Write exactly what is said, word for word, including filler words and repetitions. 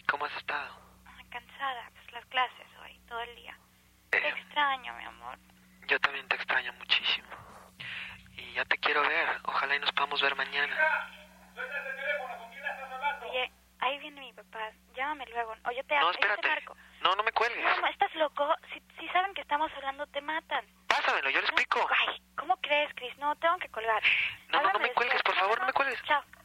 ¿Cómo has estado? Ay, cansada, pues las clases hoy, todo el día. Eh, Te extraño, mi amor. Yo también te extraño muchísimo. Y ya te quiero ver. Ojalá y nos podamos ver mañana. Oye, ahí viene mi papá. Llámame luego. O yo te, No, yo espérate. te marco. No, no me cuelgues. No, no, ¿estás loco? Si, si saben que estamos hablando, te matan. Pásamelo, yo le explico. Ay, ¿cómo crees, Cris? No, tengo que colgar. No, no, no Háblame me cuelgues, después. por favor, no me cuelgues. Chao.